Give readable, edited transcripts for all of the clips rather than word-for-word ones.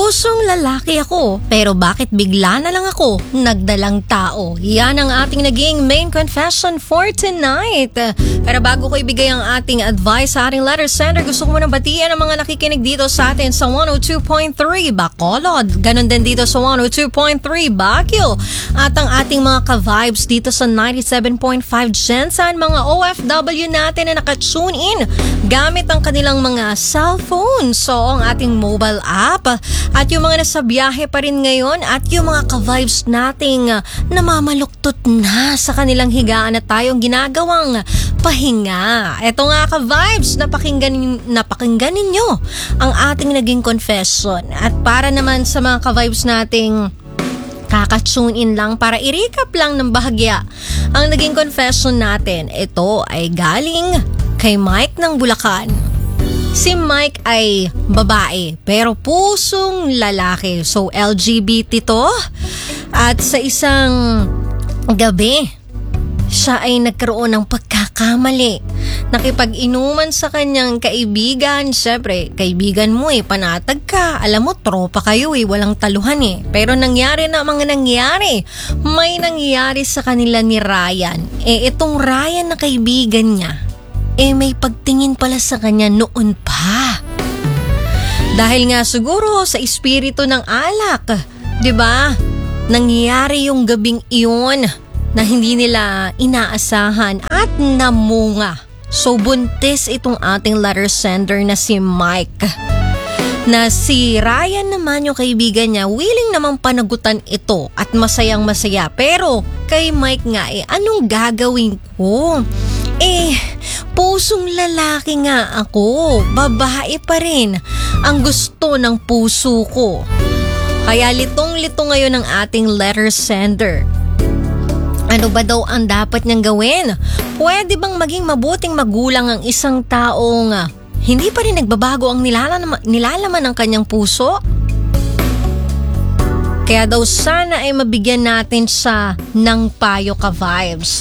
Pusong lalaki ako, pero bakit bigla na lang ako nagdalang tao? Yan ang ating naging main confession for tonight. Pero bago ko ibigay ang ating advice sa ating letter sender, gusto ko muna batian ang mga nakikinig dito sa atin sa 102.3 Bacolod. Ganon din dito sa 102.3 Baguio. At ang ating mga ka-vibes dito sa 97.5 Gensan, mga OFW natin na naka-tune in gamit ang kanilang mga cellphone. So, ang ating mobile app. At yung mga nasa biyahe pa rin ngayon at yung mga ka-vibes nating namamaluktot na sa kanilang higaan at tayong ginagawang pahinga. Eto nga ka-vibes, napakinggan ninyo ang ating naging confession. At para naman sa mga ka-vibes nating kaka-tune in lang, para i-recap lang ng bahagya ang naging confession natin. Ito ay galing kay Mike ng Bulacan. Si Mike ay babae pero pusong lalaki. So LGBT to. At sa isang gabi, siya ay nagkaroon ng pagkakamali. Nakipag-inuman sa kanyang kaibigan. Siyempre, kaibigan mo panatag ka. Alam mo, tropa kayo walang taluhan Pero nangyari na mga nangyari. May nangyari sa kanila ni Ryan. Itong Ryan na kaibigan niya, may pagtingin pala sa kanya noon pa. Dahil nga siguro sa espiritu ng alak, 'di ba? Nangyari yung gabing iyon na hindi nila inaasahan at namunga. So buntis itong ating letter sender na si Mike. Na si Ryan naman yung kaibigan niya, willing namang panagutan ito at masayang masaya. Pero kay Mike nga anong gagawin ko? Pusong lalaki nga ako, babae pa rin ang gusto ng puso ko. Kaya litong-lito ngayon ang ating letter sender. Ano ba daw ang dapat niyang gawin? Pwede bang maging mabuting magulang ang isang taong hindi pa rin nagbabago ang nilalaman ng kanyang puso? Kaya daw sana ay mabigyan natin siya ng payo ka-vibes.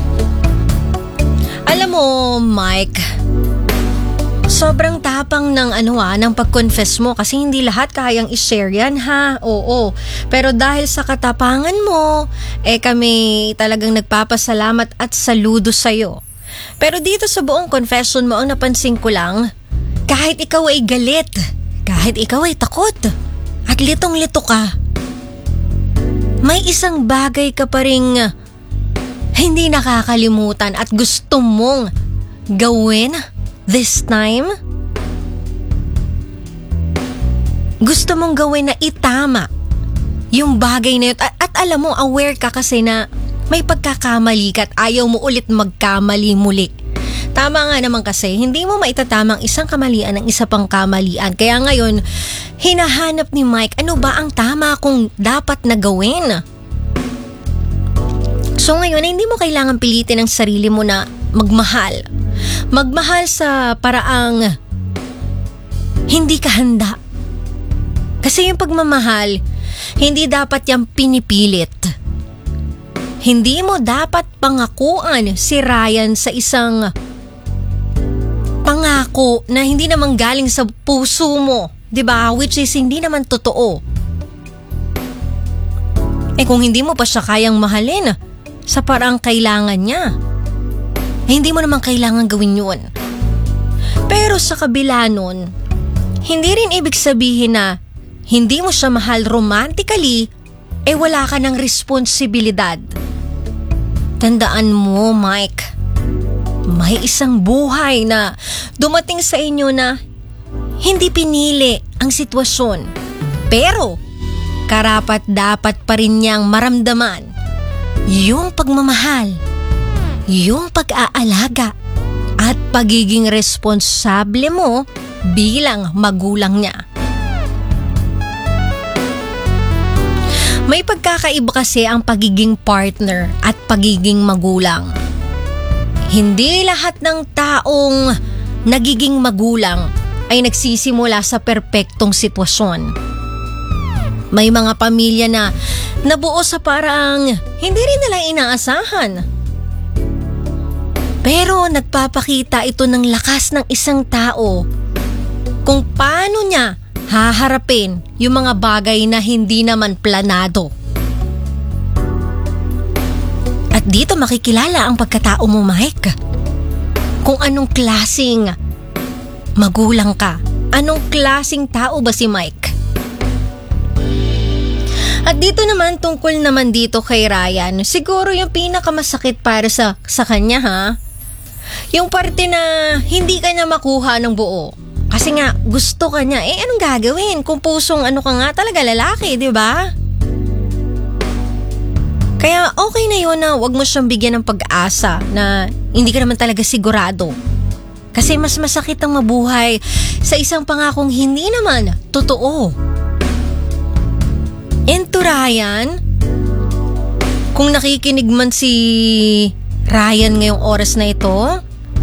Alam mo, Mike, sobrang tapang ng ng pag-confess mo kasi hindi lahat kayang i-share yan ha. Oo. Pero dahil sa katapangan mo, kami talagang nagpapasalamat at saludo sa'yo. Pero dito sa buong confession mo, ang napansin ko lang, kahit ikaw ay galit, kahit ikaw ay takot, at litong-lito ka, may isang bagay ka pa ring hindi nakakalimutan at gusto mong gawin this time? Gusto mong gawin na itama yung bagay na yun. At alam mo, aware ka kasi na may pagkakamali ka at ayaw mo ulit magkamali muli. Tama nga naman kasi, hindi mo maitatamang isang kamalian ng isa pang kamalian. Kaya ngayon, hinahanap ni Mike, ano ba ang tama kong dapat na gawin? So ngayon, hindi mo kailangan pilitin ang sarili mo na magmahal. Magmahal sa paraang hindi ka handa. Kasi yung pagmamahal, hindi dapat yung pinipilit. Hindi mo dapat pangakuan si Ryan sa isang pangako na hindi naman galing sa puso mo. 'Di ba? Which is hindi naman totoo. Kung hindi mo pa siya kayang mahalin sa parang kailangan niya, hindi mo naman kailangan gawin yun. Pero sa kabila nun, hindi rin ibig sabihin na hindi mo siya mahal romantically, wala ka ng responsibilidad. Tandaan mo, Mike, may isang buhay na dumating sa inyo na hindi pinili ang sitwasyon. Pero karapat-dapat pa rin niyang maramdaman yung pagmamahal, yung pag-aalaga at pagiging responsable mo bilang magulang niya. May pagkakaiba kasi ang pagiging partner at pagiging magulang. Hindi lahat ng taong nagiging magulang ay nagsisimula sa perpektong sitwasyon. May mga pamilya na nabuo sa parang hindi rin nila inaasahan. Pero nagpapakita ito ng lakas ng isang tao kung paano niya haharapin yung mga bagay na hindi naman planado. At dito makikilala ang pagkatao mo, Mike. Kung anong klaseng magulang ka. Anong klaseng tao ba si Mike? At dito naman, tungkol naman dito kay Ryan, siguro yung pinakamasakit para sa kanya, ha? Yung parte na hindi ka niya makuha ng buo. Kasi nga, gusto ka niya. Anong gagawin? Kung pusong ano ka nga talaga, lalaki, di ba? Kaya okay na yun na wag mo siyang bigyan ng pag-asa na hindi ka naman talaga sigurado. Kasi mas masakit ang mabuhay sa isang pangakong hindi naman totoo. And to Ryan, kung nakikinig man si Ryan ngayong oras na ito,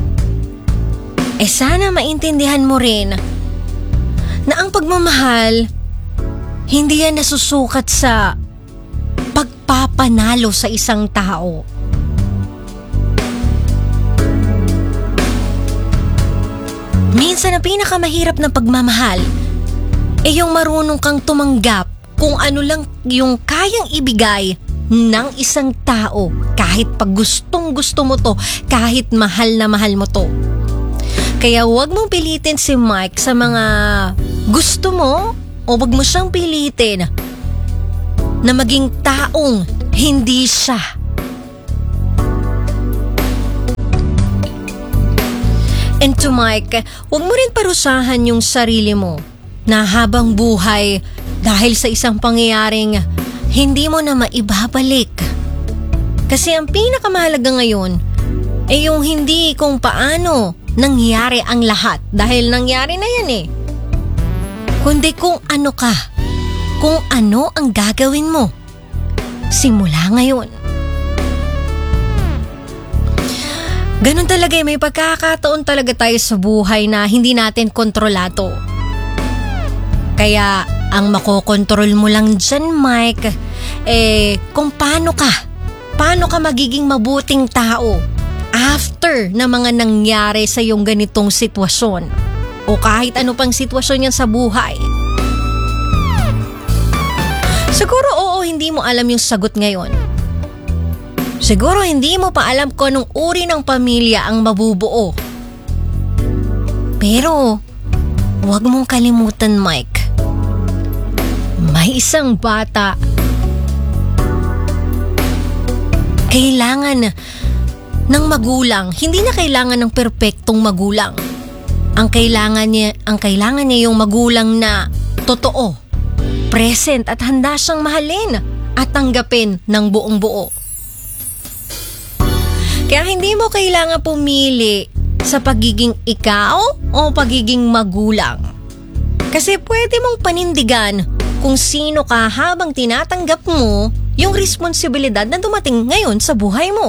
sana maintindihan mo rin na ang pagmamahal hindi yan nasusukat sa pagpapanalo sa isang tao. Minsan ang pinakamahirap na pagmamahal yung marunong kang tumanggap kung ano lang yung kayang ibigay ng isang tao kahit pag gustong gusto mo to, kahit mahal na mahal mo to. Kaya wag mong pilitin si Mike sa mga gusto mo o wag mo siyang pilitin na maging taong hindi siya. And to Mike, wag mo rin parusahan yung sarili mo na habang buhay dahil sa isang pangyayaring hindi mo na maibabalik. Kasi ang pinakamahalaga ngayon ay yung hindi kung paano nangyari ang lahat. Dahil nangyari na yan eh. Kundi kung ano ka. Kung ano ang gagawin mo. Simula ngayon. Ganun talaga may pagkakataon talaga tayo sa buhay na hindi natin kontrolado. Kaya ang makokontrol mo lang dyan, Mike, kung paano ka magiging mabuting tao after na mga nangyari sa iyong ganitong sitwasyon o kahit ano pang sitwasyon yan sa buhay. Siguro hindi mo alam yung sagot ngayon. Siguro hindi mo pa alam kung anong uri ng pamilya ang mabubuo. Pero huwag mong kalimutan, Mike. May isang bata. Kailangan ng magulang. Hindi na kailangan ng perpektong magulang. Ang kailangan niya yung magulang na totoo, present at handa siyang mahalin at tanggapin ng buong buo. Kaya hindi mo kailangan pumili sa pagiging ikaw o pagiging magulang. Kasi pwede mong panindigan kung sino ka habang tinatanggap mo yung responsibilidad na dumating ngayon sa buhay mo.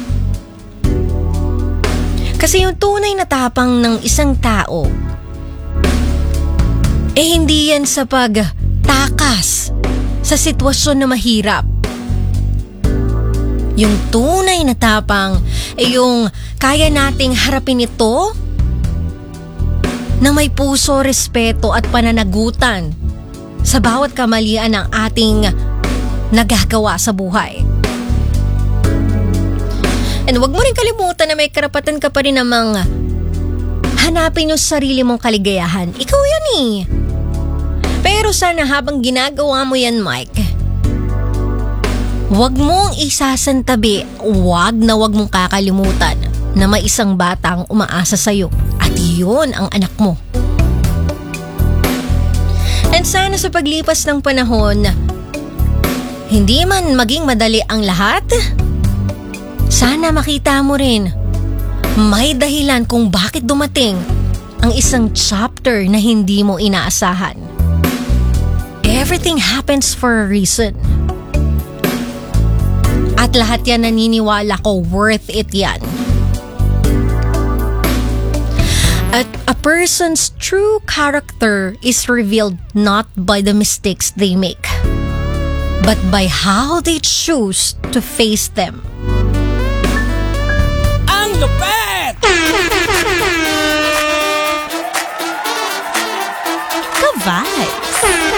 Kasi yung tunay na tapang ng isang tao, hindi yan sa pagtakas sa sitwasyon na mahirap. Yung tunay na tapang yung kaya nating harapin ito na may puso, respeto at pananagutan sa bawat kamalian ng ating nagagawa sa buhay. And wag mo rin kalimutan na may karapatan ka pa rin namang hanapin yung sarili mong kaligayahan. Ikaw yan eh. Pero sana habang ginagawa mo yan, Mike, wag mong isasantabi, wag mong kakalimutan na may isang batang umaasa sa'yo at yun ang anak mo. And sana sa paglipas ng panahon, hindi man maging madali ang lahat, sana makita mo rin may dahilan kung bakit dumating ang isang chapter na hindi mo inaasahan. Everything happens for a reason. At lahat yan naniniwala ko worth it yan. At a person's true character is revealed not by the mistakes they make, but by how they choose to face them. Ang lupet! advice.